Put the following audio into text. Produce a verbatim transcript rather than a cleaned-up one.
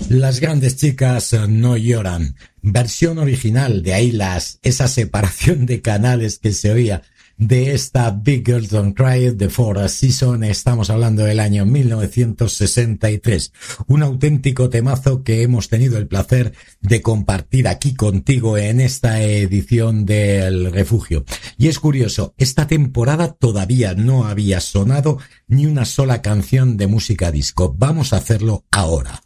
Las grandes chicas no lloran. Versión original, de ahí las, esa separación de canales que se oía de esta Big Girls Don't Cry de Four Seasons. Estamos hablando del año mil novecientos sesenta y tres. Un auténtico temazo que hemos tenido el placer de compartir aquí contigo en esta edición del Refugio. Y es curioso, esta temporada todavía no había sonado ni una sola canción de música disco. Vamos a hacerlo ahora.